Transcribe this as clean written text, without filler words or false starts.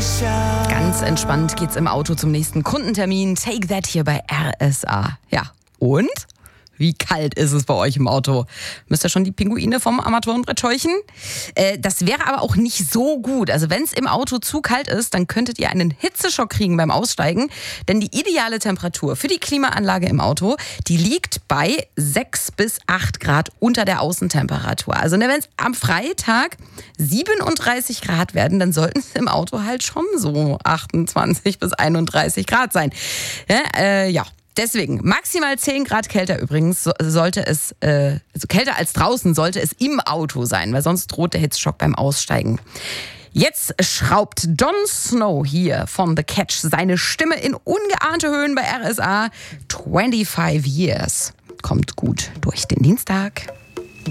Ganz entspannt geht's im Auto zum nächsten Kundentermin. Take That hier bei RSA. Ja, und? Wie kalt ist es bei euch im Auto? Müsst ihr schon die Pinguine vom Armaturenbrett scheuchen? Das wäre aber auch nicht so gut. Also wenn es im Auto zu kalt ist, dann könntet ihr einen Hitzeschock kriegen beim Aussteigen. Denn die ideale Temperatur für die Klimaanlage im Auto, die liegt bei 6 bis 8 Grad unter der Außentemperatur. Also wenn es am Freitag 37 Grad werden, dann sollten es im Auto halt schon so 28 bis 31 Grad sein. Ja. Deswegen, maximal 10 Grad kälter übrigens sollte es, also kälter als draußen sollte es im Auto sein, weil sonst droht der Hitzeschock beim Aussteigen. Jetzt schraubt Jon Snow hier von The Catch seine Stimme in ungeahnte Höhen bei RSA. 25 Years. Kommt gut durch den Dienstag.